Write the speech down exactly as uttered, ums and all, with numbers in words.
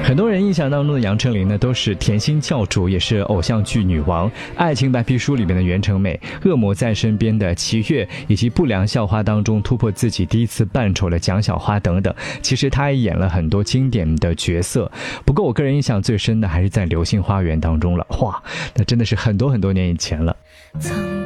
很多人印象当中的杨丞琳呢，都是甜心教主，也是偶像剧女王，爱情白皮书里面的袁成美，恶魔在身边的齐越，以及不良校花当中突破自己第一次扮丑的蒋小花等等。其实她也演了很多经典的角色，不过我个人印象最深的还是在流星花园当中了。哇，那真的是很多很多年以前了。 曾